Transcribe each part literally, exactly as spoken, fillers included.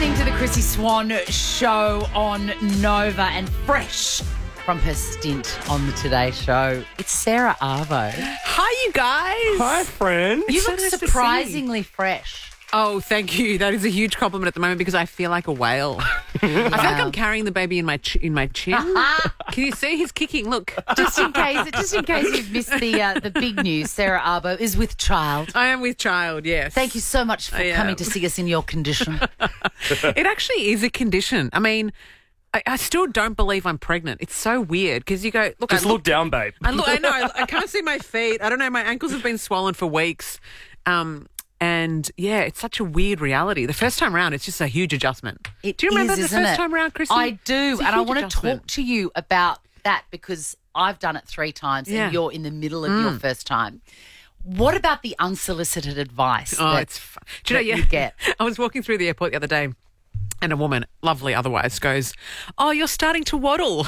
listening to the Chrissy Swan Show on Nova, and fresh from her stint on the Today Show, it's Sarah Arvo. Hi, you guys. Hi, friend. You It's so look nice to see. surprisingly fresh. Oh, thank you. That is a huge compliment at the moment because I feel like a whale. I feel like I'm carrying the baby in my ch- in my chin. Can you see? He's kicking. Look. Just in case, just in case you've missed the uh, the big news, Sarah Arvo is with child. I am with child, yes. Thank you so much for I coming am. to see us in your condition. It actually is a condition. I mean, I, I still don't believe I'm pregnant. It's so weird because you go, look, Just I look down, babe. I look, I know, I, I can't see my feet. I don't know. My ankles have been swollen for weeks. Um, and yeah, it's such a weird reality. The first time around, it's just a huge adjustment. It do you remember is, the isn't first it? time around, Chrissy? I do, It's a and I huge want to adjustment. talk to you about that because I've done it three times Yeah. and you're in the middle of your first time. What about the unsolicited advice Oh, that, it's fun. Do you know, that yeah, you get? I was walking through the airport the other day and a woman, lovely otherwise, goes, "Oh, you're starting to waddle."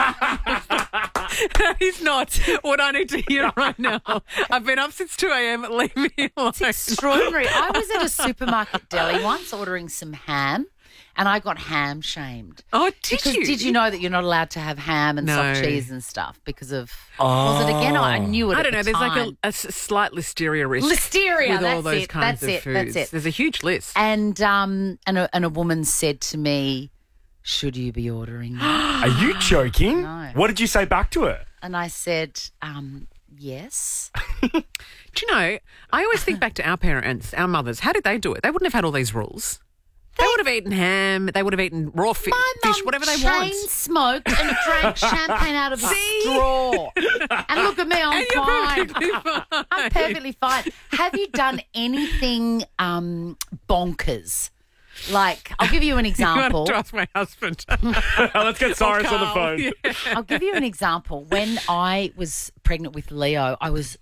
That is not what I need to hear right now. I've been up since two a.m. Leave me alone. Extraordinary. I was at a supermarket deli once ordering some ham, and I got ham shamed. Oh, did Because you? did you know that you're not allowed to have ham and No. soft cheese and stuff because of was it again? I knew it. I at don't the know. There's like time. a, a s- slight listeria risk. Listeria, with all that's those it, kinds that's of it, foods. that's it. There's a huge list. And um and a, and a woman said to me, "Should you be ordering that?" Are you joking? No. What did you say back to her? And I said, um, "Yes." Do you know, I always think back to our parents, our mothers. How did they do it? They wouldn't have had all these rules. They would have eaten ham. They would have eaten raw fi- My fish, mum whatever they chain want. smoked and drank champagne out of a See? straw. And look at me, I'm And you're fine. perfectly fine. I'm perfectly fine. Have you done anything um, bonkers? Like, I'll give you an You example. want to ask my husband. Let's get Cyrus on the Carl, phone. yeah. I'll give you an example. When I was pregnant with Leo, I was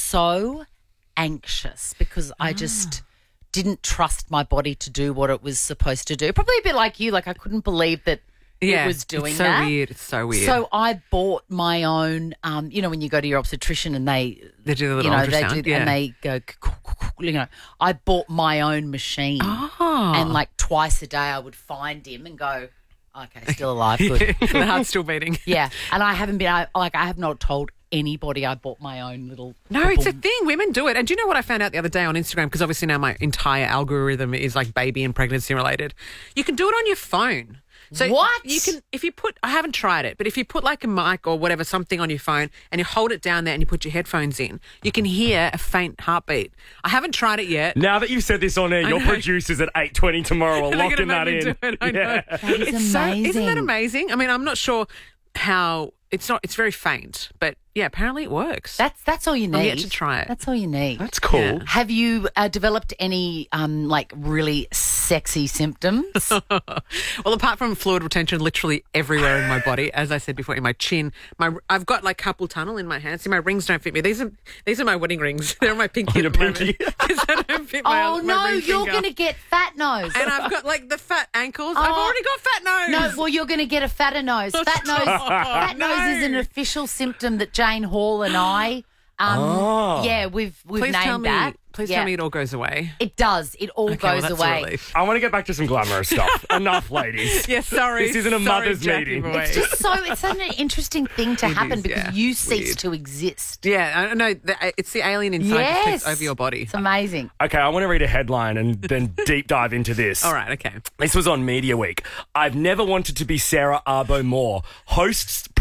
so anxious because I just didn't trust my body to do what it was supposed to do. Probably a bit like you. Like, I couldn't believe that Yeah, it was doing it's so that. weird. It's so weird. So I bought my own, um, you know, when you go to your obstetrician and they, They do the little you know, they ultrasound, do, yeah. and they go, you know, I bought my own machine. Oh. And like twice a day I would find him and go, okay, still alive, good. the heart's still beating. Yeah, and I haven't been, I, like, I have not told anybody I bought my own little. No, it's a thing. Women do it. And do you know what I found out the other day on Instagram? Because obviously now my entire algorithm is like baby and pregnancy related. You can do it on your phone. So What? You can, if you put, I haven't tried it, but if you put like a mic or whatever, something on your phone and you hold it down there and you put your headphones in, you can hear a faint heartbeat. I haven't tried it yet. Now that you've said this on air, your know. producers at eight twenty tomorrow are They're locking gonna that make me in. do it, I know. Yeah. That is It's so, isn't that amazing. amazing? I mean, I'm not sure how, it's not, it's very faint, but yeah, apparently it works. That's that's all you need. I'm yet to try it. That's all you need. That's cool. Yeah. Have you uh, developed any um, like really sexy symptoms? Well, apart from fluid retention literally everywhere in my body, as I said before, in my chin, my I've got like carpal tunnel in my hands. See, my rings don't fit me. These are these are my wedding rings. They're on my pinky. On at the your moment, pinky? 'cause they don't fit my, Oh my no, ring you're finger. going to get fat nose. And I've got like the fat ankles. I've Oh. already got fat nose. No, well, you're going to get a fatter nose. Fat nose. Fat no. nose is an official symptom that Jane Hall and I, um, Oh. yeah, we've we've please named tell me. that. Please Yeah. tell me it all goes away. It does. It all Okay, well, goes that's a away. relief. I want to get back to some glamorous stuff. Enough, ladies. Yeah, sorry. This isn't a Sorry, mother's Jackie meeting. boy. It's just so it's such an interesting thing to It happen is, because yeah. you cease Weird. to exist. Yeah, I know. the- It's the alien inside that Yes, takes over your body. It's amazing. Okay, I want to read a headline and then deep dive into this. All right, okay. This was on Media Week. I've never wanted to be Sarah Arbo more. Hosts